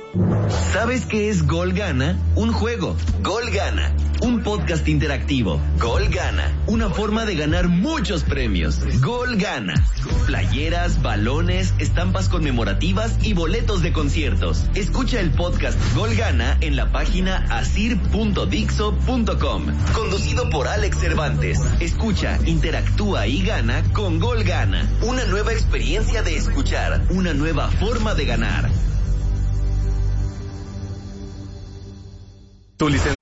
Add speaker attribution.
Speaker 1: ¿Sabes qué es Gol Gana? Un juego. Gol Gana. Un podcast interactivo. Gol Gana. Una forma de ganar muchos premios. Gol Gana. Playeras, balones, estampas conmemorativas y boletos de conciertos. Escucha el podcast Gol Gana en la página asir.dixo.com. Conducido por Alex Cervantes. Escucha, interactúa y gana con Gol Gana. Una nueva experiencia de escuchar. Una nueva forma de ganar.
Speaker 2: Tu licencia.